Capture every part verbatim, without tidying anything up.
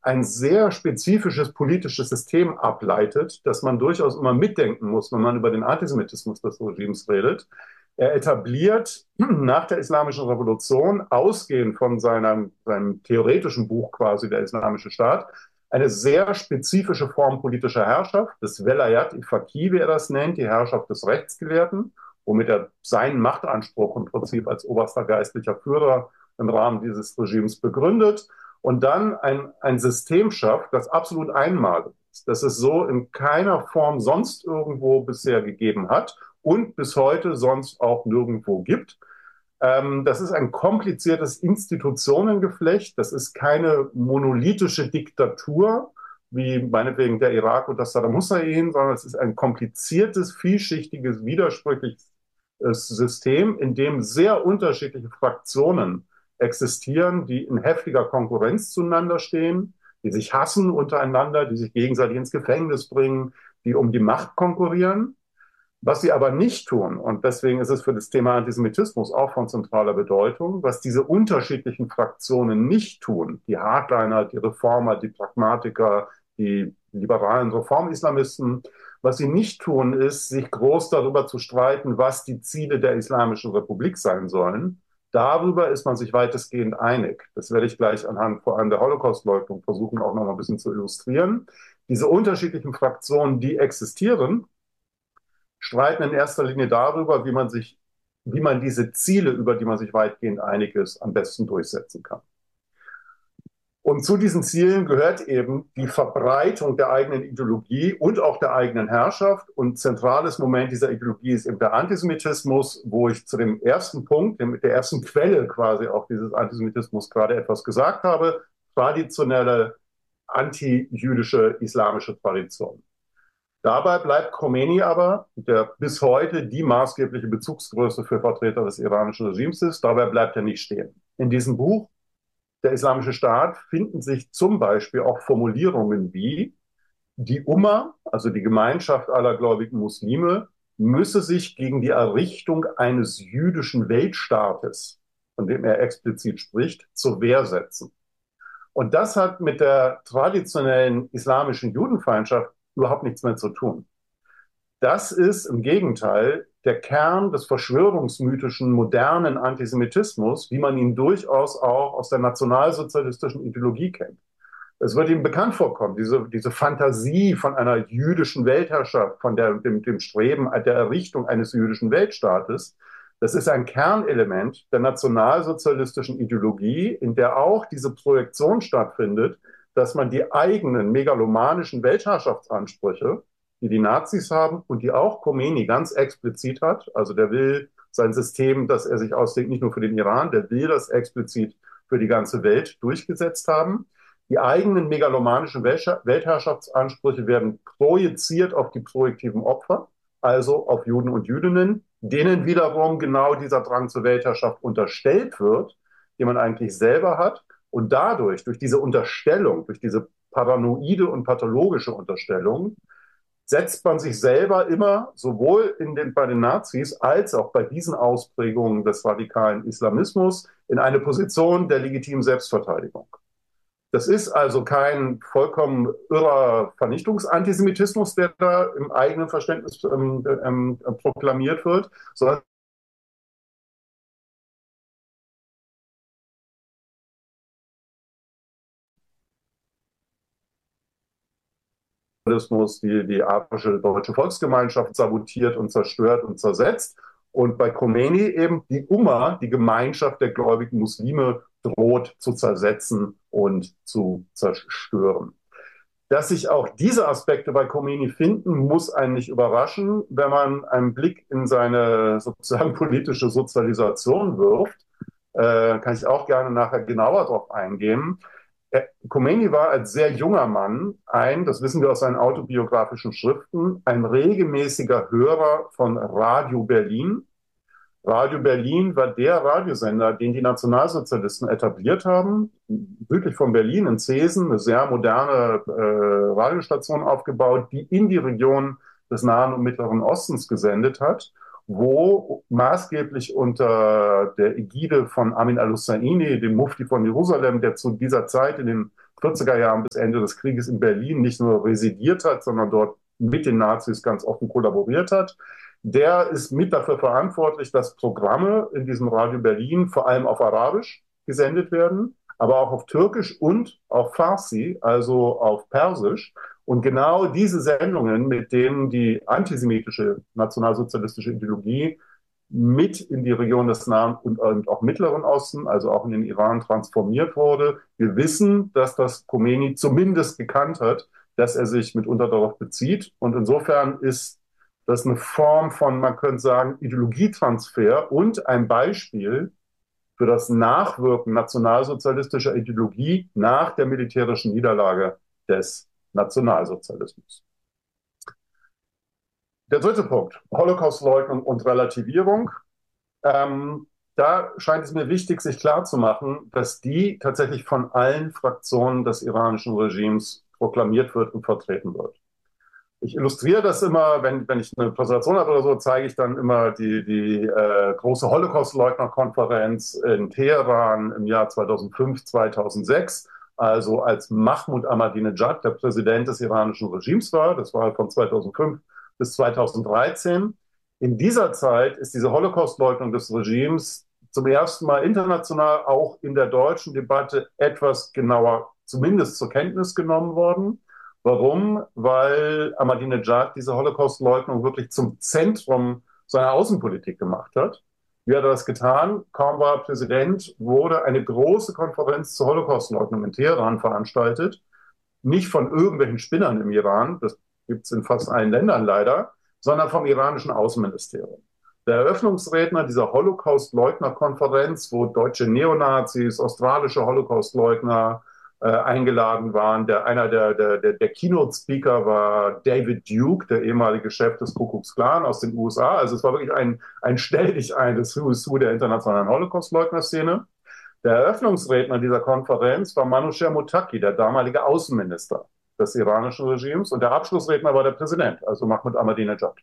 ein sehr spezifisches politisches System ableitet, das man durchaus immer mitdenken muss, wenn man über den Antisemitismus des Regimes redet. Er etabliert nach der Islamischen Revolution, ausgehend von seinem, seinem theoretischen Buch quasi, der Islamische Staat, eine sehr spezifische Form politischer Herrschaft, das Velayat-i-Faqih, wie er das nennt, die Herrschaft des Rechtsgelehrten, womit er seinen Machtanspruch im Prinzip als oberster geistlicher Führer im Rahmen dieses Regimes begründet und dann ein, ein System schafft, das absolut einmalig ist, das es so in keiner Form sonst irgendwo bisher gegeben hat und bis heute sonst auch nirgendwo gibt. Ähm, das ist ein kompliziertes Institutionengeflecht. Das ist keine monolithische Diktatur, wie meinetwegen der Irak und das Saddam Hussein, sondern es ist ein kompliziertes, vielschichtiges, widersprüchliches System, in dem sehr unterschiedliche Fraktionen existieren, die in heftiger Konkurrenz zueinander stehen, die sich hassen untereinander, die sich gegenseitig ins Gefängnis bringen, die um die Macht konkurrieren. Was sie aber nicht tun, und deswegen ist es für das Thema Antisemitismus auch von zentraler Bedeutung, was diese unterschiedlichen Fraktionen nicht tun, die Hardliner, die Reformer, die Pragmatiker, die liberalen Reformislamisten, was sie nicht tun, ist, sich groß darüber zu streiten, was die Ziele der Islamischen Republik sein sollen. Darüber ist man sich weitestgehend einig. Das werde ich gleich anhand vor allem der Holocaustleugnung versuchen, auch noch mal ein bisschen zu illustrieren. Diese unterschiedlichen Fraktionen, die existieren, streiten in erster Linie darüber, wie man sich, wie man diese Ziele, über die man sich weitgehend einig ist, am besten durchsetzen kann. Und zu diesen Zielen gehört eben die Verbreitung der eigenen Ideologie und auch der eigenen Herrschaft. Und zentrales Moment dieser Ideologie ist eben der Antisemitismus, wo ich zu dem ersten Punkt, der ersten Quelle quasi auch dieses Antisemitismus gerade etwas gesagt habe, traditionelle antijüdische islamische Tradition. Dabei bleibt Khomeini aber, der bis heute die maßgebliche Bezugsgröße für Vertreter des iranischen Regimes ist, dabei bleibt er nicht stehen. In diesem Buch, Der Islamische Staat, finden sich zum Beispiel auch Formulierungen wie: Die Umma, also die Gemeinschaft aller gläubigen Muslime, müsse sich gegen die Errichtung eines jüdischen Weltstaates, von dem er explizit spricht, zur Wehr setzen. Und das hat mit der traditionellen islamischen Judenfeindschaft überhaupt nichts mehr zu tun. Das ist im Gegenteil der Kern des verschwörungsmythischen modernen Antisemitismus, wie man ihn durchaus auch aus der nationalsozialistischen Ideologie kennt. Es wird ihm bekannt vorkommen, diese, diese Fantasie von einer jüdischen Weltherrschaft, von der, dem, dem Streben der Errichtung eines jüdischen Weltstaates. Das ist ein Kernelement der nationalsozialistischen Ideologie, in der auch diese Projektion stattfindet, dass man die eigenen megalomanischen Weltherrschaftsansprüche, die die Nazis haben und die auch Khomeini ganz explizit hat, also der will sein System, das er sich ausdenkt, nicht nur für den Iran, der will das explizit für die ganze Welt durchgesetzt haben. Die eigenen megalomanischen Weltherrschaftsansprüche werden projiziert auf die projektiven Opfer, also auf Juden und Jüdinnen, denen wiederum genau dieser Drang zur Weltherrschaft unterstellt wird, den man eigentlich selber hat. Und dadurch, durch diese Unterstellung, durch diese paranoide und pathologische Unterstellung, setzt man sich selber immer sowohl in den, bei den Nazis als auch bei diesen Ausprägungen des radikalen Islamismus in eine Position der legitimen Selbstverteidigung. Das ist also kein vollkommen irrer Vernichtungsantisemitismus, der da im eigenen Verständnis ähm, ähm, proklamiert wird, sondern die, die arabische deutsche Volksgemeinschaft sabotiert und zerstört und zersetzt. Und bei Khomeini eben die Umma, die Gemeinschaft der gläubigen Muslime, droht zu zersetzen und zu zerstören. Dass sich auch diese Aspekte bei Khomeini finden, muss einen nicht überraschen, wenn man einen Blick in seine sozusagen politische Sozialisation wirft. Äh, kann ich auch gerne nachher genauer darauf eingehen. Äh, Khomeini war als sehr junger Mann ein, das wissen wir aus seinen autobiografischen Schriften, ein regelmäßiger Hörer von Radio Berlin. Radio Berlin war der Radiosender, den die Nationalsozialisten etabliert haben, südlich von Berlin in Zeesen, eine sehr moderne äh, Radiostation aufgebaut, die in die Region des Nahen und Mittleren Ostens gesendet hat, wo maßgeblich unter der Ägide von Amin al-Husseini, dem Mufti von Jerusalem, der zu dieser Zeit in den vierziger Jahren bis Ende des Krieges in Berlin nicht nur residiert hat, sondern dort mit den Nazis ganz offen kollaboriert hat. Der ist mit dafür verantwortlich, dass Programme in diesem Radio Berlin vor allem auf Arabisch gesendet werden, aber auch auf Türkisch und auf Farsi, also auf Persisch. Und genau diese Sendungen, mit denen die antisemitische nationalsozialistische Ideologie mit in die Region des Nahen und, und auch Mittleren Osten, also auch in den Iran, transformiert wurde. Wir wissen, dass das Khomeini zumindest gekannt hat, dass er sich mitunter darauf bezieht. Und insofern ist das eine Form von, man könnte sagen, Ideologietransfer und ein Beispiel für das Nachwirken nationalsozialistischer Ideologie nach der militärischen Niederlage des Nationalsozialismus. Der dritte Punkt, Holocaustleugnung und Relativierung. Ähm, da scheint es mir wichtig, sich klarzumachen, dass die tatsächlich von allen Fraktionen des iranischen Regimes proklamiert wird und vertreten wird. Ich illustriere das immer, wenn, wenn ich eine Präsentation habe oder so, zeige ich dann immer die, die äh, große Holocaustleugner-Konferenz in Teheran im Jahr zweitausendfünf, zweitausendsechs, also als Mahmoud Ahmadinejad der Präsident des iranischen Regimes war. Das war von zweitausendfünf bis zweitausenddreizehn. In dieser Zeit ist diese Holocaustleugnung des Regimes zum ersten Mal international auch in der deutschen Debatte etwas genauer zumindest zur Kenntnis genommen worden. Warum? Weil Ahmadinejad diese Holocaustleugnung wirklich zum Zentrum seiner Außenpolitik gemacht hat. Wie hat er das getan? Kaum war er Präsident, wurde eine große Konferenz zur Holocaustleugnung in Teheran veranstaltet. Nicht von irgendwelchen Spinnern im Iran, das gibt es in fast allen Ländern leider, sondern vom iranischen Außenministerium. Der Eröffnungsredner dieser Holocaustleugner-Konferenz, wo deutsche Neonazis, australische Holocaustleugner äh, eingeladen waren, der, einer der, der, der, der Keynote-Speaker war David Duke, der ehemalige Chef des Ku Klux Klan aus den U S A. Also es war wirklich ein, ein Stelldichein des Who is Who der internationalen Holocaustleugner-Szene. Der Eröffnungsredner dieser Konferenz war Manouchehr Mottaki, der damalige Außenminister des iranischen Regimes. Und der Abschlussredner war der Präsident, also Mahmoud Ahmadinejad.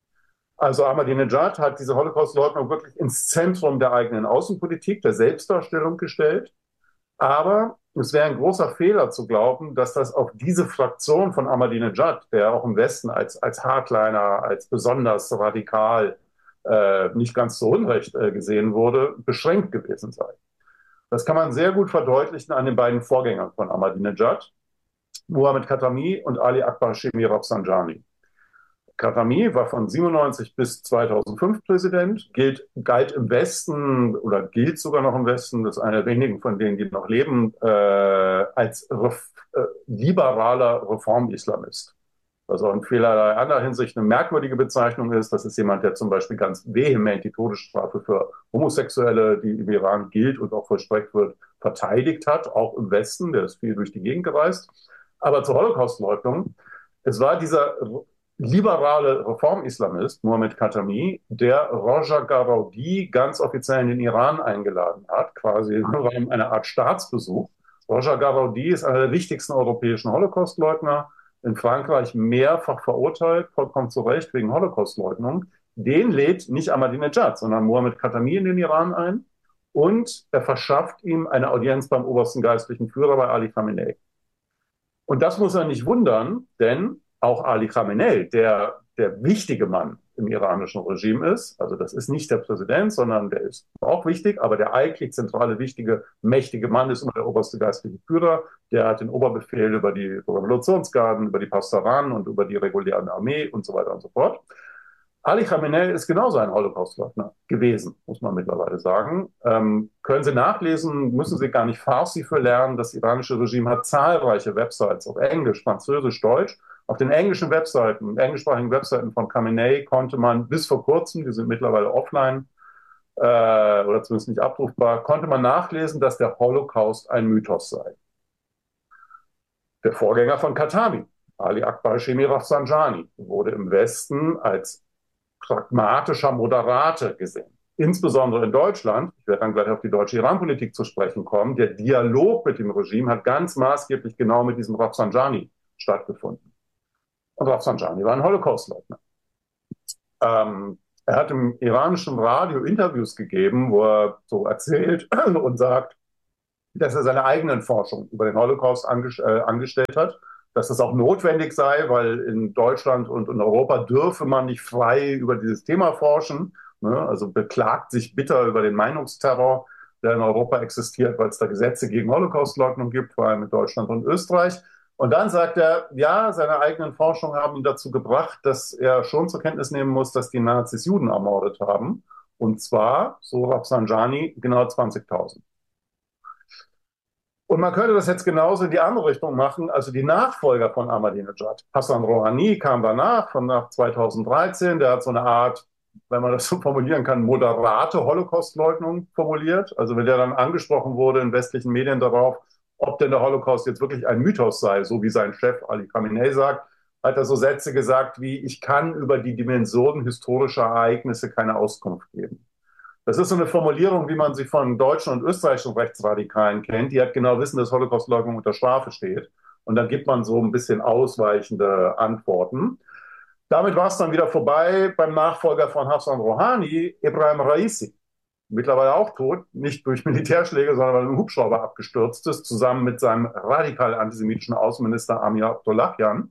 Also Ahmadinejad hat diese Holocaustleugnung wirklich ins Zentrum der eigenen Außenpolitik, der Selbstdarstellung gestellt. Aber es wäre ein großer Fehler zu glauben, dass das auf diese Fraktion von Ahmadinejad, der auch im Westen als, als Hardliner, als besonders radikal, äh, nicht ganz zu Unrecht äh, gesehen wurde, beschränkt gewesen sei. Das kann man sehr gut verdeutlichen an den beiden Vorgängern von Ahmadinejad, Mohammad Khatami und Ali Akbar Hashemi Rafsanjani. Khatami war von siebenundneunzig bis zweitausendfünf Präsident, gilt, galt im Westen oder gilt sogar noch im Westen, das ist einer der wenigen von denen, die noch leben, äh, als ref, äh, liberaler Reformislamist. Was auch in vielerlei anderer Hinsicht eine merkwürdige Bezeichnung ist. Das ist jemand, der zum Beispiel ganz vehement die Todesstrafe für Homosexuelle, die im Iran gilt und auch vollstreckt wird, verteidigt hat, auch im Westen. Der ist viel durch die Gegend gereist. Aber zur Holocaustleugnung. Es war dieser liberale Reformislamist, Mohammad Khatami, der Roger Garaudi ganz offiziell in den Iran eingeladen hat, quasi im Rahmen einer Art Staatsbesuch. Roger Garaudi ist einer der wichtigsten europäischen Holocaustleugner, in Frankreich mehrfach verurteilt, vollkommen zu Recht, wegen Holocaustleugnung. Den lädt nicht Ahmadinejad, sondern Mohammad Khatami in den Iran ein und er verschafft ihm eine Audienz beim obersten geistlichen Führer bei Ali Khamenei. Und das muss er nicht wundern, denn auch Ali Khamenei, der der wichtige Mann im iranischen Regime ist, also das ist nicht der Präsident, sondern der ist auch wichtig, aber der eigentlich zentrale, wichtige, mächtige Mann ist immer der oberste geistliche Führer, der hat den Oberbefehl über die Revolutionsgarden, über die Pastaranen und über die reguläre Armee und so weiter und so fort. Ali Khamenei ist genauso ein Holocaustleugner gewesen, muss man mittlerweile sagen. Ähm, können Sie nachlesen, müssen Sie gar nicht Farsi für lernen. Das iranische Regime hat zahlreiche Websites auf Englisch, Französisch, Deutsch. Auf den englischen Webseiten, englischsprachigen Webseiten von Khamenei konnte man bis vor kurzem, die sind mittlerweile offline äh, oder zumindest nicht abrufbar, konnte man nachlesen, dass der Holocaust ein Mythos sei. Der Vorgänger von Khatami, Ali Akbar Hashemi Rafsanjani, wurde im Westen als pragmatischer Moderator gesehen. Insbesondere in Deutschland, ich werde dann gleich auf die deutsche Iran-Politik zu sprechen kommen, der Dialog mit dem Regime hat ganz maßgeblich genau mit diesem Rafsanjani stattgefunden. Und Rafsanjani war ein Holocaustleugner. Ähm, er hat im iranischen Radio Interviews gegeben, wo er so erzählt und sagt, dass er seine eigenen Forschung über den Holocaust anges äh, angestellt hat, dass das auch notwendig sei, weil in Deutschland und in Europa dürfe man nicht frei über dieses Thema forschen. Ne? Also beklagt sich bitter über den Meinungsterror, der in Europa existiert, weil es da Gesetze gegen Holocaustleugnung gibt, vor allem in Deutschland und Österreich. Und dann sagt er, ja, seine eigenen Forschungen haben ihn dazu gebracht, dass er schon zur Kenntnis nehmen muss, dass die Nazis Juden ermordet haben. Und zwar, so Rafsanjani, genau zwanzigtausend. Und man könnte das jetzt genauso in die andere Richtung machen. Also die Nachfolger von Ahmadinejad. Hassan Rouhani kam danach, von nach zweitausenddreizehn. Der hat so eine Art, wenn man das so formulieren kann, moderate Holocaustleugnung formuliert. Also wenn der dann angesprochen wurde in westlichen Medien darauf, ob denn der Holocaust jetzt wirklich ein Mythos sei, so wie sein Chef Ali Khamenei sagt, hat er so Sätze gesagt wie, ich kann über die Dimensionen historischer Ereignisse keine Auskunft geben. Das ist so eine Formulierung, wie man sie von deutschen und österreichischen Rechtsradikalen kennt, die halt genau wissen, dass Holocaustleugnung unter Strafe steht. Und dann gibt man so ein bisschen ausweichende Antworten. Damit war es dann wieder vorbei beim Nachfolger von Hassan Rouhani, Ebrahim Raisi. Mittlerweile auch tot, nicht durch Militärschläge, sondern weil ein Hubschrauber abgestürzt ist, zusammen mit seinem radikal antisemitischen Außenminister Amir Abdollahian.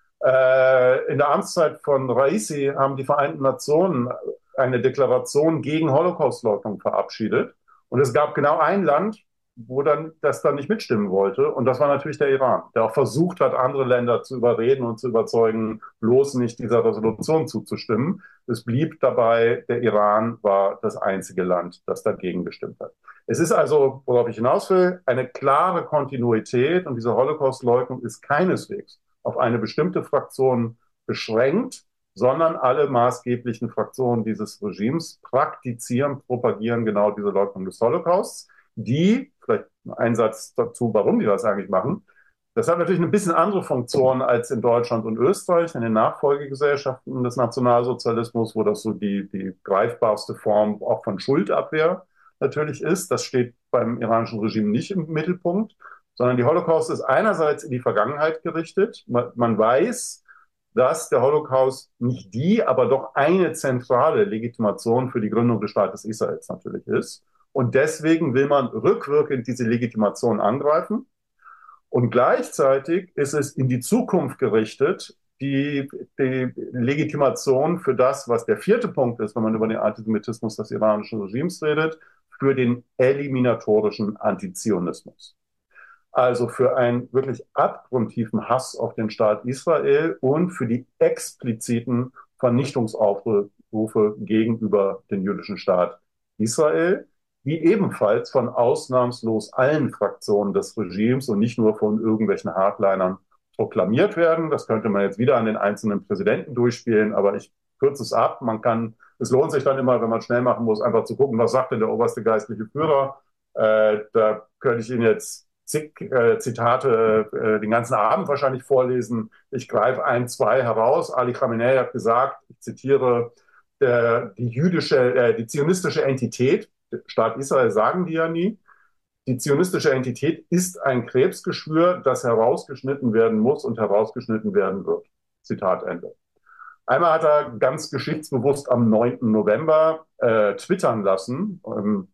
Äh, in der Amtszeit von Raisi haben die Vereinten Nationen eine Deklaration gegen Holocaustleugnung verabschiedet. Und es gab genau ein Land, wo dann das dann nicht mitstimmen wollte. Und das war natürlich der Iran, der auch versucht hat, andere Länder zu überreden und zu überzeugen, bloß nicht dieser Resolution zuzustimmen. Es blieb dabei, der Iran war das einzige Land, das dagegen gestimmt hat. Es ist also, worauf ich hinaus will, eine klare Kontinuität, und diese Holocaustleugnung ist keineswegs auf eine bestimmte Fraktion beschränkt, sondern alle maßgeblichen Fraktionen dieses Regimes praktizieren, propagieren genau diese Leugnung des Holocausts, die, vielleicht ein Satz dazu, warum die das eigentlich machen, das hat natürlich ein bisschen andere Funktion als in Deutschland und Österreich, in den Nachfolgegesellschaften des Nationalsozialismus, wo das so die, die greifbarste Form auch von Schuldabwehr natürlich ist. Das steht beim iranischen Regime nicht im Mittelpunkt, sondern die Holocaust ist einerseits in die Vergangenheit gerichtet. Man, man weiß, dass der Holocaust nicht die, aber doch eine zentrale Legitimation für die Gründung des Staates Israels natürlich ist. Und deswegen will man rückwirkend diese Legitimation angreifen. Und gleichzeitig ist es in die Zukunft gerichtet, die, die Legitimation für das, was der vierte Punkt ist, wenn man über den Antisemitismus des iranischen Regimes redet, für den eliminatorischen Antizionismus. Also für einen wirklich abgrundtiefen Hass auf den Staat Israel und für die expliziten Vernichtungsaufrufe gegenüber dem jüdischen Staat Israel, die ebenfalls von ausnahmslos allen Fraktionen des Regimes und nicht nur von irgendwelchen Hardlinern proklamiert werden. Das könnte man jetzt wieder an den einzelnen Präsidenten durchspielen, aber ich kürze es ab. Man kann, es lohnt sich dann immer, wenn man schnell machen muss, einfach zu gucken, was sagt denn der oberste geistliche Führer. Äh, da könnte ich Ihnen jetzt zig äh, Zitate äh, den ganzen Abend wahrscheinlich vorlesen. Ich greife ein, zwei heraus. Ali Khamenei hat gesagt, ich zitiere, der, die jüdische, äh, die zionistische Entität, Staat Israel sagen die ja nie, die zionistische Entität ist ein Krebsgeschwür, das herausgeschnitten werden muss und herausgeschnitten werden wird. Zitat Ende. Einmal hat er ganz geschichtsbewusst am neunten November äh, twittern lassen, ähm,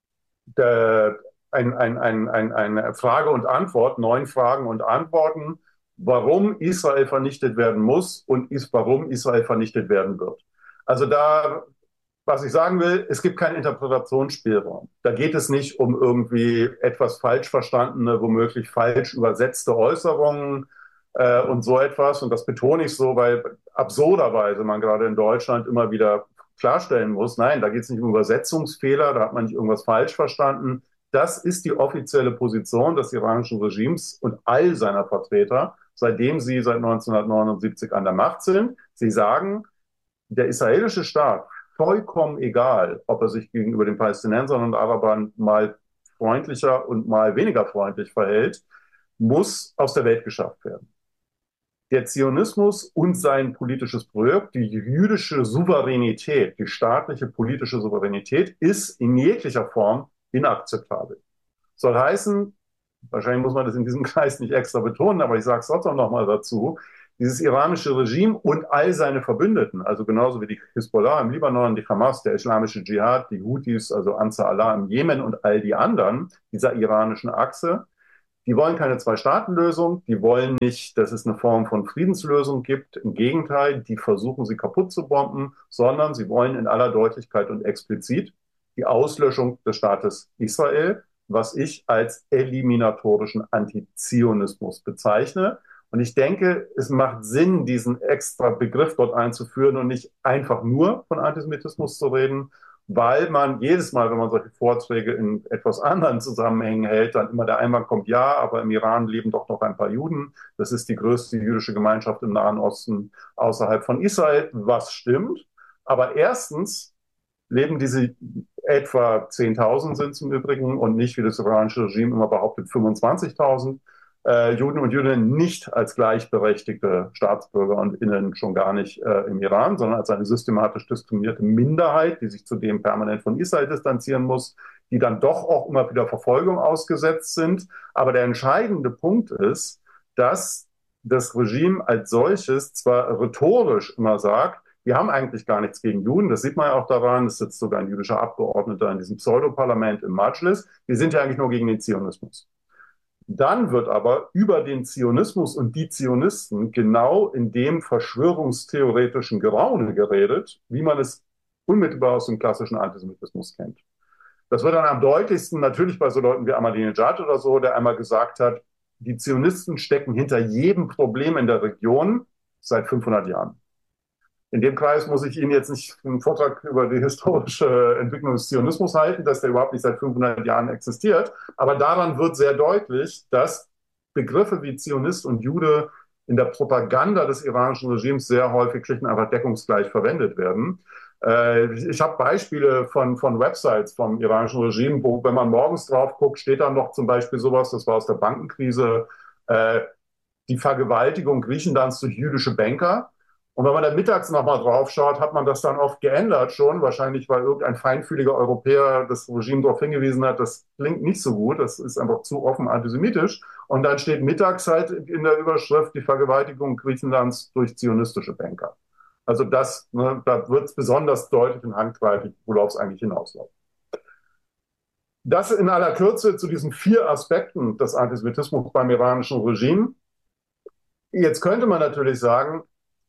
der, ein, ein, ein, ein, eine Frage und Antwort, neun Fragen und Antworten, warum Israel vernichtet werden muss und ist, warum Israel vernichtet werden wird. Also da, was ich sagen will, es gibt keinen Interpretationsspielraum. Da geht es nicht um irgendwie etwas falsch verstandene, womöglich falsch übersetzte Äußerungen äh, und so etwas. Und das betone ich so, weil absurderweise man gerade in Deutschland immer wieder klarstellen muss, nein, da geht es nicht um Übersetzungsfehler, da hat man nicht irgendwas falsch verstanden. Das ist die offizielle Position des iranischen Regimes und all seiner Vertreter, seitdem sie seit neunzehnhundertneunundsiebzig an der Macht sind. Sie sagen, der israelische Staat, vollkommen egal, ob er sich gegenüber den Palästinensern und Arabern mal freundlicher und mal weniger freundlich verhält, muss aus der Welt geschafft werden. Der Zionismus und sein politisches Projekt, die jüdische Souveränität, die staatliche politische Souveränität, ist in jeglicher Form inakzeptabel. Soll heißen, wahrscheinlich muss man das in diesem Kreis nicht extra betonen, aber ich sage es trotzdem nochmal dazu, Dieses iranische Regime und all seine Verbündeten, also genauso wie die Hisbollah im Libanon, die Hamas, der Islamische Dschihad, die Houthis, also Ansar Allah im Jemen und all die anderen dieser iranischen Achse, die wollen keine Zwei-Staaten-Lösung, die wollen nicht, dass es eine Form von Friedenslösung gibt. Im Gegenteil, die versuchen, sie kaputt zu bomben, sondern sie wollen in aller Deutlichkeit und explizit die Auslöschung des Staates Israel, was ich als eliminatorischen Antizionismus bezeichne. Und ich denke, es macht Sinn, diesen extra Begriff dort einzuführen und nicht einfach nur von Antisemitismus zu reden, weil man jedes Mal, wenn man solche Vorträge in etwas anderen Zusammenhängen hält, dann immer der Einwand kommt, ja, aber im Iran leben doch noch ein paar Juden. Das ist die größte jüdische Gemeinschaft im Nahen Osten außerhalb von Israel, was stimmt. Aber erstens leben diese etwa zehntausend sind es im Übrigen und nicht, wie das iranische Regime immer behauptet, fünfundzwanzigtausend äh, Juden und Jüdinnen nicht als gleichberechtigte Staatsbürger und Innen schon gar nicht äh, im Iran, sondern als eine systematisch diskriminierte Minderheit, die sich zudem permanent von Israel distanzieren muss, die dann doch auch immer wieder Verfolgung ausgesetzt sind. Aber der entscheidende Punkt ist, dass das Regime als solches zwar rhetorisch immer sagt, wir haben eigentlich gar nichts gegen Juden, das sieht man ja auch daran, es sitzt sogar ein jüdischer Abgeordneter in diesem Pseudoparlament im Majlis, wir sind ja eigentlich nur gegen den Zionismus. Dann wird aber über den Zionismus und die Zionisten genau in dem verschwörungstheoretischen Geraune geredet, wie man es unmittelbar aus dem klassischen Antisemitismus kennt. Das wird dann am deutlichsten natürlich bei so Leuten wie Ahmadinejad oder so, der einmal gesagt hat, die Zionisten stecken hinter jedem Problem in der Region seit fünfhundert Jahren. In dem Kreis muss ich Ihnen jetzt nicht einen Vortrag über die historische Entwicklung des Zionismus halten, dass der überhaupt nicht seit fünfhundert Jahren existiert. Aber daran wird sehr deutlich, dass Begriffe wie Zionist und Jude in der Propaganda des iranischen Regimes sehr häufig schlicht und einfach deckungsgleich verwendet werden. Ich habe Beispiele von, von Websites vom iranischen Regime, wo, wenn man morgens drauf guckt, steht dann noch zum Beispiel sowas, das war aus der Bankenkrise, äh, die Vergewaltigung Griechenlands durch jüdische Banker. Und wenn man dann mittags nochmal drauf schaut, hat man das dann oft geändert schon, wahrscheinlich weil irgendein feinfühliger Europäer das Regime darauf hingewiesen hat, das klingt nicht so gut, das ist einfach zu offen antisemitisch. Und dann steht mittags halt in der Überschrift die Vergewaltigung Griechenlands durch zionistische Banker. Also das, ne, da wird es besonders deutlich und handgreiflich, worauf es eigentlich hinausläuft. Das in aller Kürze zu diesen vier Aspekten des Antisemitismus beim iranischen Regime. Jetzt könnte man natürlich sagen,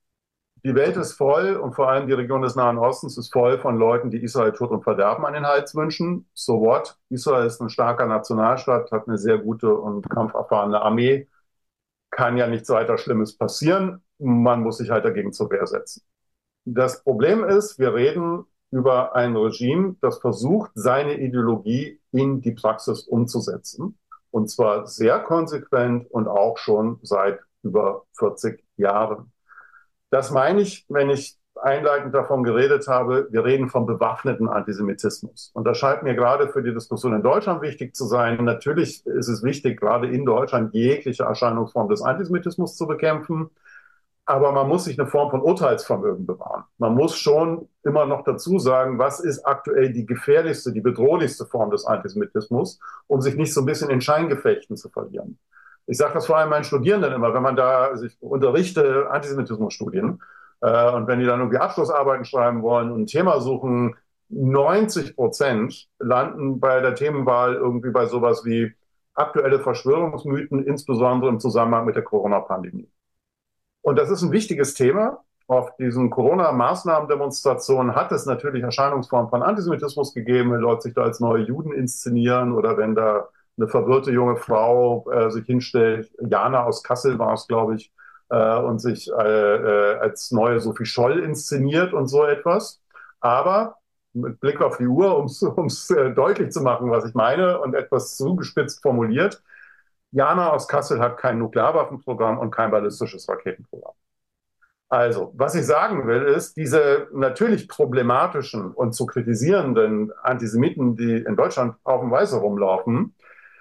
die Welt ist voll und vor allem die Region des Nahen Ostens ist voll von Leuten, die Israel Tod und Verderben an den Hals wünschen. So what? Israel ist ein starker Nationalstaat, hat eine sehr gute und kampferfahrene Armee. Kann ja nichts weiter Schlimmes passieren. Man muss sich halt dagegen zur Wehr setzen. Das Problem ist, wir reden über ein Regime, das versucht, seine Ideologie in die Praxis umzusetzen. Und zwar sehr konsequent und auch schon seit über vierzig Jahren. Das meine ich, wenn ich einleitend davon geredet habe, wir reden vom bewaffneten Antisemitismus. Und das scheint mir gerade für die Diskussion in Deutschland wichtig zu sein. Natürlich ist es wichtig, gerade in Deutschland jegliche Erscheinungsform des Antisemitismus zu bekämpfen. Aber man muss sich eine Form von Urteilsvermögen bewahren. Man muss schon immer noch dazu sagen, was ist aktuell die gefährlichste, die bedrohlichste Form des Antisemitismus, um sich nicht so ein bisschen in Scheingefechten zu verlieren. Ich sage das vor allem meinen Studierenden immer, wenn man da, also ich unterrichte Antisemitismusstudien, äh, und wenn die dann irgendwie Abschlussarbeiten schreiben wollen und ein Thema suchen, neunzig Prozent landen bei der Themenwahl irgendwie bei sowas wie aktuelle Verschwörungsmythen, insbesondere im Zusammenhang mit der Corona-Pandemie. Und das ist ein wichtiges Thema. Auf diesen Corona-Maßnahmen-Demonstrationen hat es natürlich Erscheinungsformen von Antisemitismus gegeben, wenn Leute sich da als neue Juden inszenieren oder wenn da eine verwirrte junge Frau äh, sich hinstellt, Jana aus Kassel war es, glaube ich, äh, und sich äh, äh, als neue Sophie Scholl inszeniert und so etwas. Aber mit Blick auf die Uhr, um es äh, deutlich zu machen, was ich meine und etwas zugespitzt formuliert, Jana aus Kassel hat kein Nuklearwaffenprogramm und kein ballistisches Raketenprogramm. Also, was ich sagen will, ist, diese natürlich problematischen und zu kritisierenden Antisemiten, die in Deutschland haufenweise rumlaufen,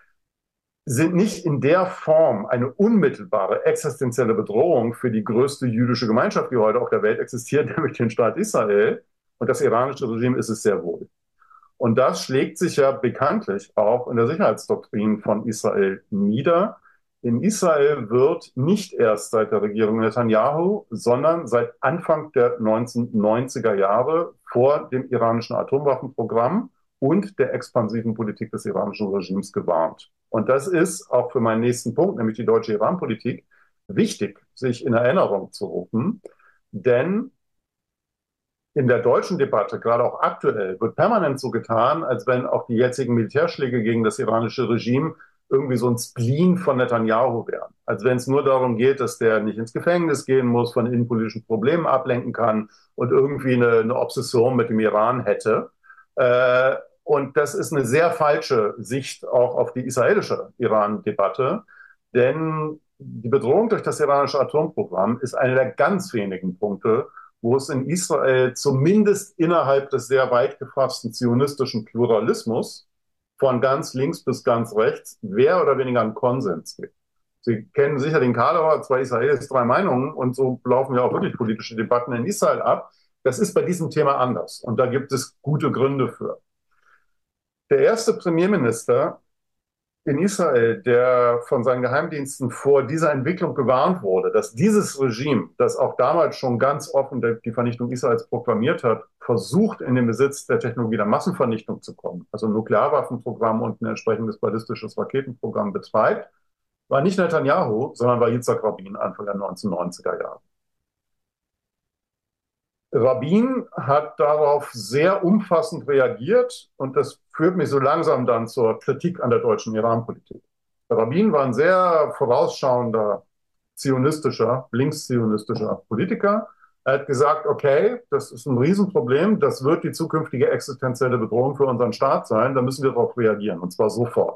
sind nicht in der Form eine unmittelbare existenzielle Bedrohung für die größte jüdische Gemeinschaft, die heute auf der Welt existiert, nämlich den Staat Israel. Und das iranische Regime ist es sehr wohl. Und das schlägt sich ja bekanntlich auch in der Sicherheitsdoktrin von Israel nieder. In Israel wird nicht erst seit der Regierung Netanyahu, sondern seit Anfang der neunzehnhundertneunziger Jahre vor dem iranischen Atomwaffenprogramm und der expansiven Politik des iranischen Regimes gewarnt. Und das ist auch für meinen nächsten Punkt, nämlich die deutsche Iran-Politik, wichtig, sich in Erinnerung zu rufen. Denn in der deutschen Debatte, gerade auch aktuell, wird permanent so getan, als wenn auch die jetzigen Militärschläge gegen das iranische Regime irgendwie so ein Spleen von Netanyahu wären. Als wenn es nur darum geht, dass der nicht ins Gefängnis gehen muss, von innenpolitischen Problemen ablenken kann und irgendwie eine, eine Obsession mit dem Iran hätte. Äh, und das ist eine sehr falsche Sicht auch auf die israelische Iran-Debatte, denn die Bedrohung durch das iranische Atomprogramm ist einer der ganz wenigen Punkte, wo es in Israel zumindest innerhalb des sehr weit gefassten zionistischen Pluralismus von ganz links bis ganz rechts mehr oder weniger einen Konsens gibt. Sie kennen sicher den Karlauer, zwei Israelis, drei Meinungen, und so laufen ja auch wirklich politische Debatten in Israel ab. Das ist bei diesem Thema anders und da gibt es gute Gründe für. Der erste Premierminister in Israel, der von seinen Geheimdiensten vor dieser Entwicklung gewarnt wurde, dass dieses Regime, das auch damals schon ganz offen die Vernichtung Israels proklamiert hat, versucht, in den Besitz der Technologie der Massenvernichtung zu kommen, also ein Nuklearwaffenprogramm und ein entsprechendes ballistisches Raketenprogramm betreibt, war nicht Netanyahu, sondern war Yitzhak Rabin Anfang der neunzehnhundertneunziger Jahre. Rabin hat darauf sehr umfassend reagiert und das führt mich so langsam dann zur Kritik an der deutschen Iran-Politik. Rabin war ein sehr vorausschauender, zionistischer, linkszionistischer Politiker. Er hat gesagt, okay, das ist ein Riesenproblem, das wird die zukünftige existenzielle Bedrohung für unseren Staat sein, da müssen wir darauf reagieren, und zwar sofort.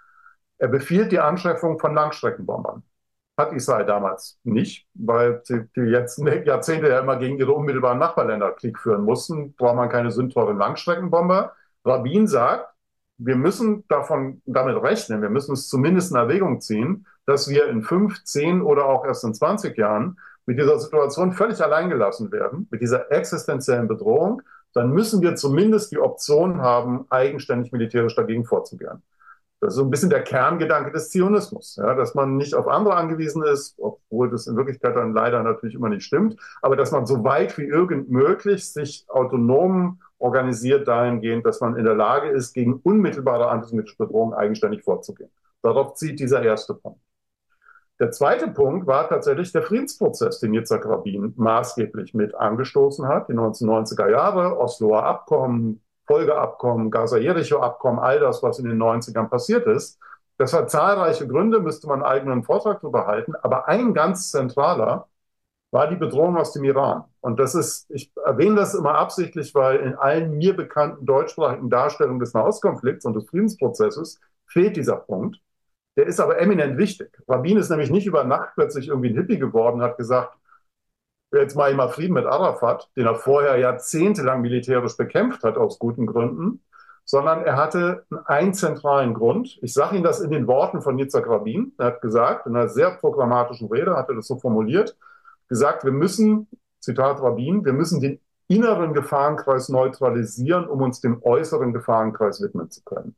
Er befiehlt die Anschaffung von Langstreckenbombern. Hat Israel damals nicht, weil sie die jetzt Jahrzehnte ja immer gegen ihre unmittelbaren Nachbarländer Krieg führen mussten, braucht man keine sündteuren Langstreckenbomber. Rabin sagt, wir müssen davon, damit rechnen, wir müssen es zumindest in Erwägung ziehen, dass wir in fünf, zehn oder auch erst in zwanzig Jahren mit dieser Situation völlig alleingelassen werden, mit dieser existenziellen Bedrohung. Dann müssen wir zumindest die Option haben, eigenständig militärisch dagegen vorzugehen. Das ist so ein bisschen der Kerngedanke des Zionismus, ja, dass man nicht auf andere angewiesen ist, obwohl das in Wirklichkeit dann leider natürlich immer nicht stimmt, aber dass man so weit wie irgend möglich sich autonom organisiert dahingehend, dass man in der Lage ist, gegen unmittelbare antisemitische Bedrohung eigenständig vorzugehen. Darauf zieht dieser erste Punkt. Der zweite Punkt war tatsächlich der Friedensprozess, den Yitzhak Rabin maßgeblich mit angestoßen hat, die neunzehnhundertneunziger Jahre, Osloer Abkommen, Folgeabkommen, Gaza-Jericho-Abkommen, all das, was in den neunzigern passiert ist. Das hat zahlreiche Gründe, müsste man einen eigenen Vortrag darüber halten. Aber ein ganz zentraler war die Bedrohung aus dem Iran. Und das ist, ich erwähne das immer absichtlich, weil in allen mir bekannten deutschsprachigen Darstellungen des Nahostkonflikts und des Friedensprozesses fehlt dieser Punkt. Der ist aber eminent wichtig. Rabin ist nämlich nicht über Nacht plötzlich irgendwie ein Hippie geworden, hat gesagt, jetzt mache ich mal Frieden mit Arafat, den er vorher jahrzehntelang militärisch bekämpft hat, aus guten Gründen, sondern er hatte einen zentralen Grund. Ich sage Ihnen das in den Worten von Yitzhak Rabin. Er hat gesagt, in einer sehr programmatischen Rede, hat er das so formuliert, gesagt, wir müssen, Zitat Rabin, wir müssen den inneren Gefahrenkreis neutralisieren, um uns dem äußeren Gefahrenkreis widmen zu können.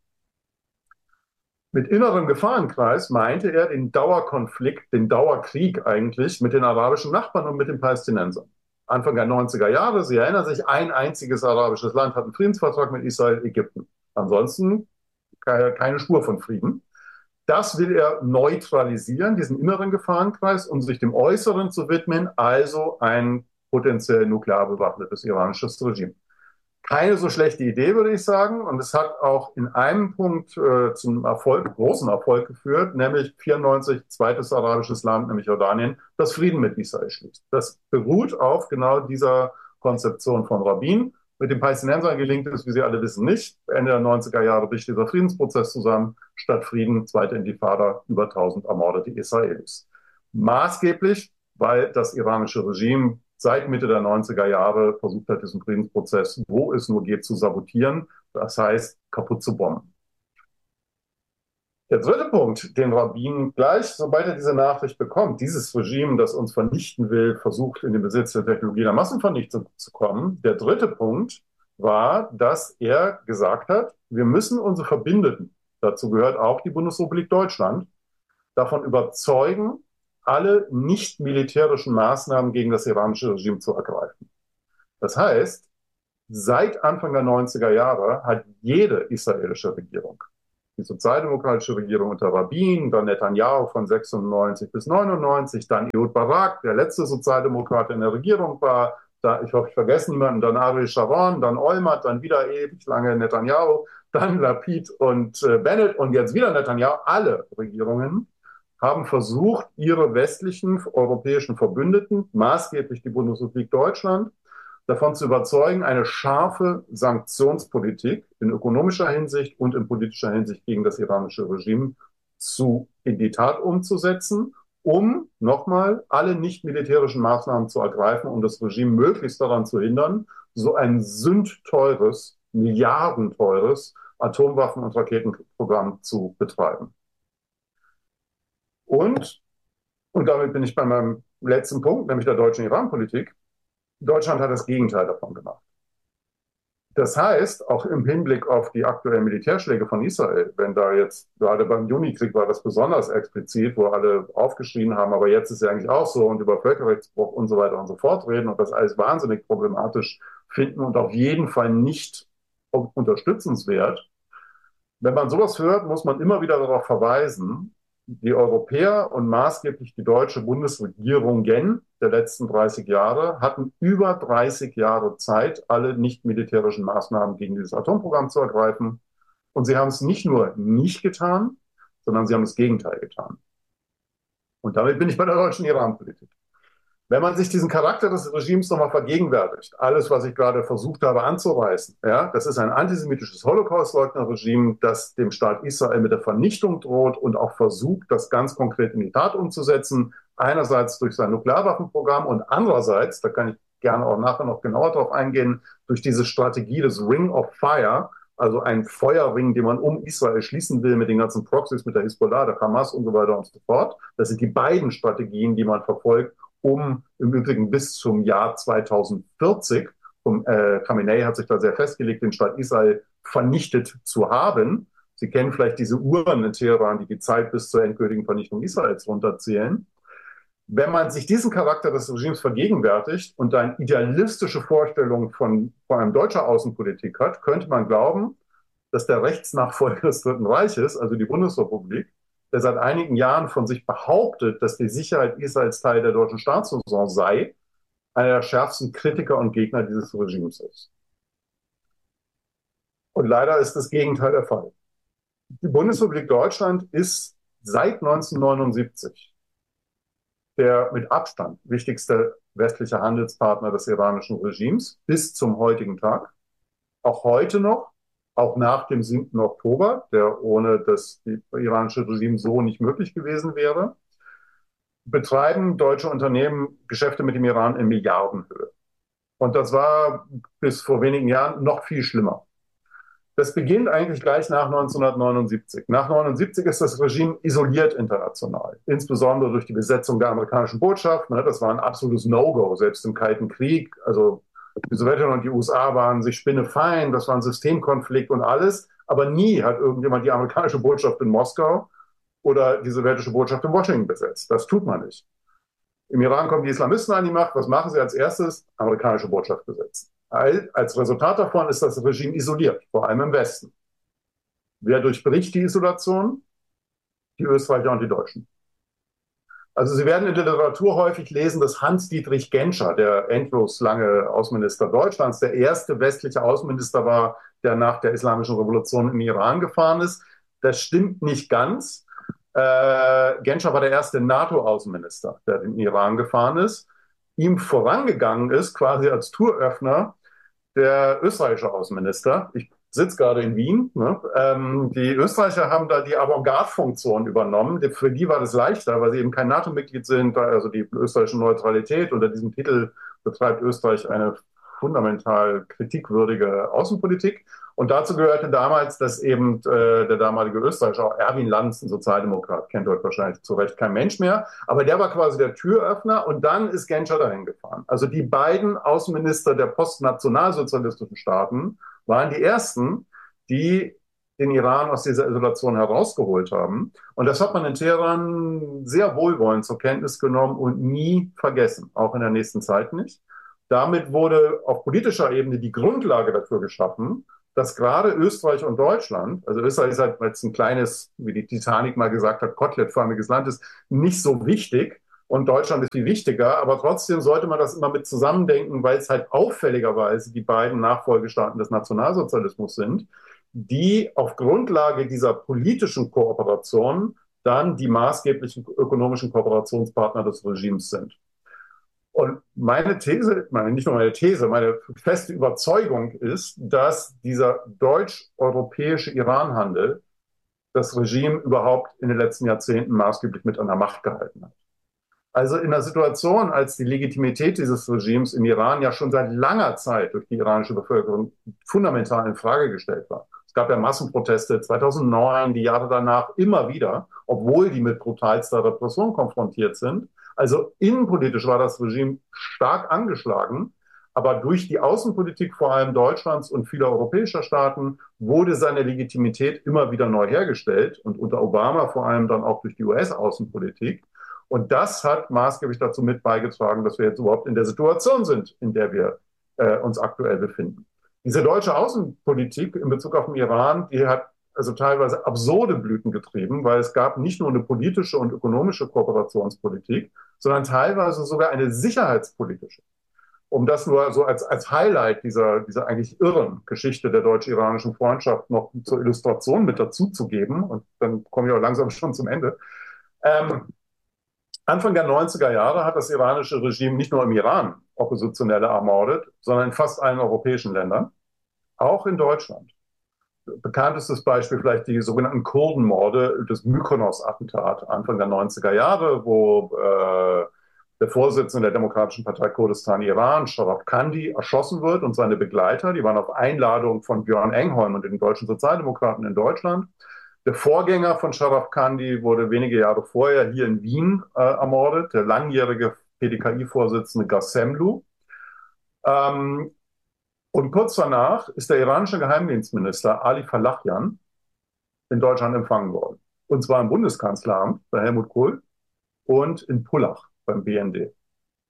Mit innerem Gefahrenkreis meinte er den Dauerkonflikt, den Dauerkrieg eigentlich mit den arabischen Nachbarn und mit den Palästinensern. Anfang der neunziger Jahre, Sie erinnern sich, ein einziges arabisches Land hat einen Friedensvertrag mit Israel, Ägypten. Ansonsten keine Spur von Frieden. Das will er neutralisieren, diesen inneren Gefahrenkreis, um sich dem Äußeren zu widmen, also ein potenziell nuklear bewaffnetes iranisches Regime. Keine so schlechte Idee, würde ich sagen. Und es hat auch in einem Punkt äh, zum Erfolg, großen Erfolg geführt, nämlich vierundneunzig, zweites arabisches Land, nämlich Jordanien, das Frieden mit Israel schließt. Das beruht auf genau dieser Konzeption von Rabin. Mit den Palästinensern gelingt es, wie Sie alle wissen, nicht. Ende der neunziger Jahre bricht dieser Friedensprozess zusammen. Statt Frieden, zweite Intifada, über tausend ermordete Israelis. Maßgeblich, weil das iranische Regime seit Mitte der neunziger Jahre versucht hat, diesen Friedensprozess, wo es nur geht, zu sabotieren. Das heißt, kaputt zu bomben. Der dritte Punkt, den Rabin gleich, sobald er diese Nachricht bekommt, dieses Regime, das uns vernichten will, versucht, in den Besitz der Technologie der Massenvernichtung zu kommen. Der dritte Punkt war, dass er gesagt hat, wir müssen unsere Verbündeten, dazu gehört auch die Bundesrepublik Deutschland, davon überzeugen, alle nicht militärischen Maßnahmen gegen das iranische Regime zu ergreifen. Das heißt, seit Anfang der neunziger Jahre hat jede israelische Regierung, die sozialdemokratische Regierung unter Rabin, dann Netanyahu von sechsundneunzig bis neunundneunzig, dann Ehud Barak, der letzte Sozialdemokrat, der in der Regierung war, da, ich hoffe, ich vergesse niemanden, dann Ariel Sharon, dann Olmert, dann wieder ewig lange Netanyahu, dann Lapid und äh, Bennett und jetzt wieder Netanyahu. Alle Regierungen haben versucht, ihre westlichen europäischen Verbündeten, maßgeblich die Bundesrepublik Deutschland, davon zu überzeugen, eine scharfe Sanktionspolitik in ökonomischer Hinsicht und in politischer Hinsicht gegen das iranische Regime zu, in die Tat umzusetzen, um nochmal alle nicht militärischen Maßnahmen zu ergreifen, um das Regime möglichst daran zu hindern, so ein sündteures, milliardenteures Atomwaffen- und Raketenprogramm zu betreiben. Und, und damit bin ich bei meinem letzten Punkt, nämlich der deutschen Iran-Politik. Deutschland hat das Gegenteil davon gemacht. Das heißt, auch im Hinblick auf die aktuellen Militärschläge von Israel, wenn da jetzt, gerade beim Junikrieg war das besonders explizit, wo alle aufgeschrien haben, aber jetzt ist ja eigentlich auch so und über Völkerrechtsbruch und so weiter und so fort reden und das alles wahnsinnig problematisch finden und auf jeden Fall nicht unterstützenswert. Wenn man sowas hört, muss man immer wieder darauf verweisen, die Europäer und maßgeblich die deutsche Bundesregierungen der letzten dreißig Jahre hatten über dreißig Jahre Zeit, alle nicht militärischen Maßnahmen gegen dieses Atomprogramm zu ergreifen. Und sie haben es nicht nur nicht getan, sondern sie haben das Gegenteil getan. Und damit bin ich bei der deutschen Iran-Politik. Wenn man sich diesen Charakter des Regimes nochmal vergegenwärtigt, alles, was ich gerade versucht habe anzureißen, ja, das ist ein antisemitisches Holocaust-Leugner-Regime, das dem Staat Israel mit der Vernichtung droht und auch versucht, das ganz konkret in die Tat umzusetzen. Einerseits durch sein Nuklearwaffenprogramm und andererseits, da kann ich gerne auch nachher noch genauer drauf eingehen, durch diese Strategie des Ring of Fire, also ein Feuerring, den man um Israel schließen will mit den ganzen Proxys, mit der Hisbollah, der Hamas und so weiter und so fort. Das sind die beiden Strategien, die man verfolgt, um im Übrigen bis zum Jahr zweitausendvierzig, um, äh, Khamenei hat sich da sehr festgelegt, den Staat Israel vernichtet zu haben. Sie kennen vielleicht diese Uhren in Teheran, die die Zeit bis zur endgültigen Vernichtung Israels runterzählen. Wenn man sich diesen Charakter des Regimes vergegenwärtigt und eine idealistische Vorstellung von, von einem deutscher Außenpolitik hat, könnte man glauben, dass der Rechtsnachfolger des Dritten Reiches, also die Bundesrepublik, der seit einigen Jahren von sich behauptet, dass die Sicherheit Israels Teil der deutschen Staatsräson sei, einer der schärfsten Kritiker und Gegner dieses Regimes ist. Und leider ist das Gegenteil der Fall. Die Bundesrepublik Deutschland ist seit neunzehnhundertneunundsiebzig der mit Abstand wichtigste westliche Handelspartner des iranischen Regimes bis zum heutigen Tag. Auch heute noch, auch nach dem siebten Oktober, der ohne das iranische Regime so nicht möglich gewesen wäre, betreiben deutsche Unternehmen Geschäfte mit dem Iran in Milliardenhöhe. Und das war bis vor wenigen Jahren noch viel schlimmer. Das beginnt eigentlich gleich nach neunzehnhundertneunundsiebzig. Nach neunundsiebzig ist das Regime isoliert international, insbesondere durch die Besetzung der amerikanischen Botschaft. Das war ein absolutes No-Go, selbst im Kalten Krieg. Also die Sowjetunion und die U S A waren sich spinnefein, das war ein Systemkonflikt und alles. Aber nie hat irgendjemand die amerikanische Botschaft in Moskau oder die sowjetische Botschaft in Washington besetzt. Das tut man nicht. Im Iran kommen die Islamisten an die Macht. Was machen sie als erstes? Amerikanische Botschaft besetzen. Als Resultat davon ist das Regime isoliert, vor allem im Westen. Wer durchbricht die Isolation? Die Österreicher und die Deutschen. Also Sie werden in der Literatur häufig lesen, dass Hans-Dietrich Genscher, der endlos lange Außenminister Deutschlands, der erste westliche Außenminister war, der nach der Islamischen Revolution in den Iran gefahren ist. Das stimmt nicht ganz. Äh, Genscher war der erste NATO-Außenminister, der in den Iran gefahren ist. Ihm vorangegangen ist, quasi als Touröffner, der österreichische Außenminister. Ich sitze gerade in Wien. Ne? Ähm, die Österreicher haben da die Avantgarde-Funktion übernommen. Für die war das leichter, weil sie eben kein NATO-Mitglied sind. Also die österreichische Neutralität. Unter diesem Titel betreibt Österreich eine fundamental kritikwürdige Außenpolitik. Und dazu gehörte damals, dass eben äh, der damalige Österreicher, auch Erwin Lanz, ein Sozialdemokrat, kennt heute wahrscheinlich zu Recht kein Mensch mehr, aber der war quasi der Türöffner und dann ist Genscher dahin gefahren. Also die beiden Außenminister der postnationalsozialistischen Staaten waren die ersten, die den Iran aus dieser Isolation herausgeholt haben. Und das hat man in Teheran sehr wohlwollend zur Kenntnis genommen und nie vergessen, auch in der nächsten Zeit nicht. Damit wurde auf politischer Ebene die Grundlage dafür geschaffen, dass gerade Österreich und Deutschland, also Österreich ist halt, weil es ein kleines, wie die Titanic mal gesagt hat, kotelettförmiges Land ist, nicht so wichtig und Deutschland ist viel wichtiger, aber trotzdem sollte man das immer mit zusammendenken, weil es halt auffälligerweise die beiden Nachfolgestaaten des Nationalsozialismus sind, die auf Grundlage dieser politischen Kooperation dann die maßgeblichen ökonomischen Kooperationspartner des Regimes sind. Und meine These, meine, nicht nur meine These, meine feste Überzeugung ist, dass dieser deutsch-europäische Iranhandel das Regime überhaupt in den letzten Jahrzehnten maßgeblich mit an der Macht gehalten hat. Also in der Situation, als die Legitimität dieses Regimes im Iran ja schon seit langer Zeit durch die iranische Bevölkerung fundamental in Frage gestellt war. Es gab ja Massenproteste zweitausendneun, die Jahre danach immer wieder, obwohl die mit brutalster Repression konfrontiert sind. Also innenpolitisch war das Regime stark angeschlagen, aber durch die Außenpolitik vor allem Deutschlands und vieler europäischer Staaten wurde seine Legitimität immer wieder neu hergestellt und unter Obama vor allem dann auch durch die U S-Außenpolitik. Und das hat maßgeblich dazu mit beigetragen, dass wir jetzt überhaupt in der Situation sind, in der wir äh, uns aktuell befinden. Diese deutsche Außenpolitik in Bezug auf den Iran, die hat also teilweise absurde Blüten getrieben, weil es gab nicht nur eine politische und ökonomische Kooperationspolitik, sondern teilweise sogar eine sicherheitspolitische. Um das nur so als, als Highlight dieser, dieser eigentlich irren Geschichte der deutsch-iranischen Freundschaft noch zur Illustration mit dazu zu geben, und dann komme ich auch langsam schon zum Ende. Ähm, Anfang der neunziger Jahre hat das iranische Regime nicht nur im Iran Oppositionelle ermordet, sondern in fast allen europäischen Ländern, auch in Deutschland. Bekanntestes Beispiel vielleicht die sogenannten Kurdenmorde, das Mykonos-Attentat Anfang der neunziger Jahre, wo äh, der Vorsitzende der Demokratischen Partei Kurdistan Iran, Sharaf Kandi, erschossen wird und seine Begleiter. Die waren auf Einladung von Björn Engholm und den deutschen Sozialdemokraten in Deutschland. Der Vorgänger von Sharaf Kandi wurde wenige Jahre vorher hier in Wien äh, ermordet, der langjährige P D K I-Vorsitzende Gassemlu. Ähm, und kurz danach ist der iranische Geheimdienstminister Ali Falachian in Deutschland empfangen worden. Und zwar im Bundeskanzleramt bei Helmut Kohl und in Pullach beim B N D.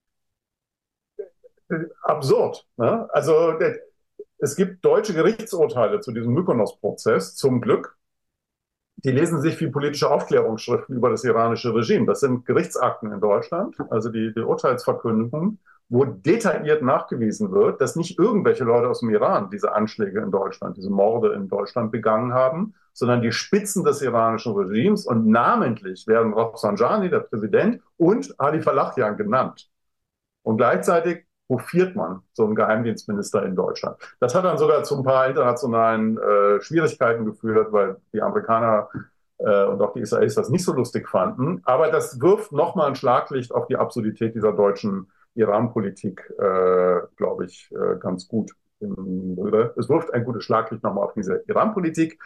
Absurd. Ne? Also es gibt deutsche Gerichtsurteile zu diesem Mykonos-Prozess, zum Glück. Die lesen sich wie politische Aufklärungsschriften über das iranische Regime. Das sind Gerichtsakten in Deutschland, also die, die Urteilsverkündungen, wo detailliert nachgewiesen wird, dass nicht irgendwelche Leute aus dem Iran diese Anschläge in Deutschland, diese Morde in Deutschland begangen haben, sondern die Spitzen des iranischen Regimes, und namentlich werden Rafsanjani, der Präsident, und Ali Falachian genannt. Und gleichzeitig hofiert man so einen Geheimdienstminister in Deutschland. Das hat dann sogar zu ein paar internationalen äh, Schwierigkeiten geführt, weil die Amerikaner äh, und auch die Israelis das nicht so lustig fanden. Aber das wirft nochmal ein Schlaglicht auf die Absurdität dieser deutschen Iran-Politik, äh, glaube ich, äh, ganz gut. Es wirft ein gutes Schlaglicht nochmal auf diese Iran-Politik.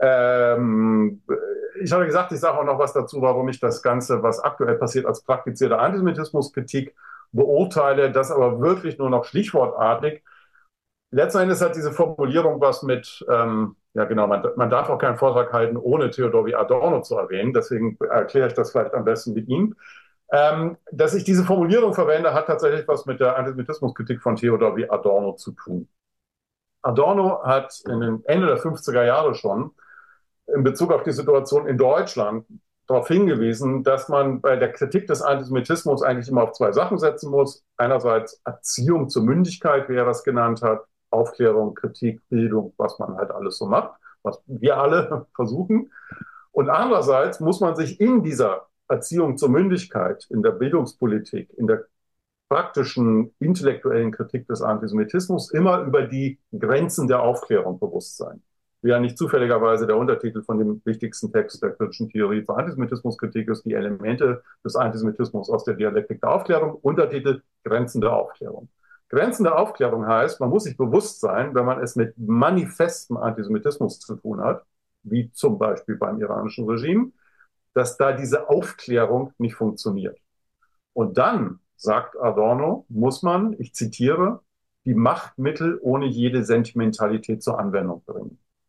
Ähm, ich habe gesagt, ich sage auch noch was dazu, warum ich das Ganze, was aktuell passiert, als praktizierte Antisemitismuskritik beurteile, das aber wirklich nur noch stichwortartig. Letzten Endes hat diese Formulierung was mit, ähm, ja genau, man, man darf auch keinen Vortrag halten, ohne Theodor W. Adorno zu erwähnen, deswegen erkläre ich das vielleicht am besten mit ihm. Ähm, dass ich diese Formulierung verwende, hat tatsächlich was mit der Antisemitismuskritik von Theodor W. Adorno zu tun. Adorno hat in den Ende der fünfziger Jahre schon in Bezug auf die Situation in Deutschland darauf hingewiesen, dass man bei der Kritik des Antisemitismus eigentlich immer auf zwei Sachen setzen muss. Einerseits Erziehung zur Mündigkeit, wie er das genannt hat, Aufklärung, Kritik, Bildung, was man halt alles so macht, was wir alle versuchen. Und andererseits muss man sich in dieser Erziehung zur Mündigkeit, in der Bildungspolitik, in der praktischen intellektuellen Kritik des Antisemitismus immer über die Grenzen der Aufklärung bewusst sein. Wie ja nicht zufälligerweise der Untertitel von dem wichtigsten Text der kritischen Theorie zur Antisemitismuskritik ist, die Elemente des Antisemitismus aus der Dialektik der Aufklärung, Untertitel Grenzen der Aufklärung. Grenzen der Aufklärung heißt, man muss sich bewusst sein, wenn man es mit manifestem Antisemitismus zu tun hat, wie zum Beispiel beim iranischen Regime, dass da diese Aufklärung nicht funktioniert. Und dann, sagt Adorno, muss man, ich zitiere, die Machtmittel ohne jede Sentimentalität zur Anwendung bringen.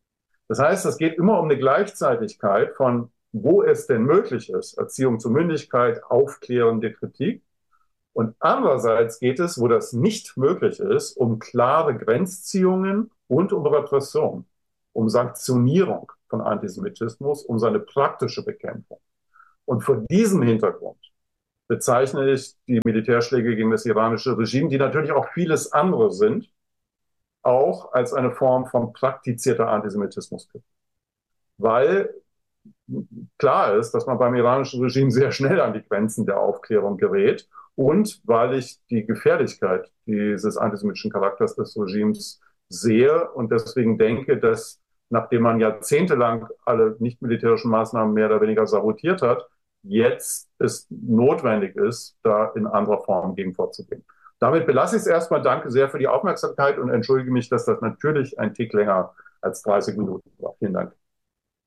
Das heißt, es geht immer um eine Gleichzeitigkeit von, wo es denn möglich ist, Erziehung zur Mündigkeit, aufklärende Kritik. Und andererseits geht es, wo das nicht möglich ist, um klare Grenzziehungen und um Repression, um Sanktionierung von Antisemitismus, um seine praktische Bekämpfung. Und vor diesem Hintergrund bezeichne ich die Militärschläge gegen das iranische Regime, die natürlich auch vieles andere sind, auch als eine Form von praktizierter Antisemitismus. Weil klar ist, dass man beim iranischen Regime sehr schnell an die Grenzen der Aufklärung gerät und weil ich die Gefährlichkeit dieses antisemitischen Charakters des Regimes sehe und deswegen denke, dass nachdem man jahrzehntelang alle nicht-militärischen Maßnahmen mehr oder weniger sabotiert hat, jetzt es notwendig ist, da in anderer Form gegen vorzugehen. Damit belasse ich es erstmal. Danke sehr für die Aufmerksamkeit und entschuldige mich, dass das natürlich ein Tick länger als dreißig Minuten war. Vielen Dank.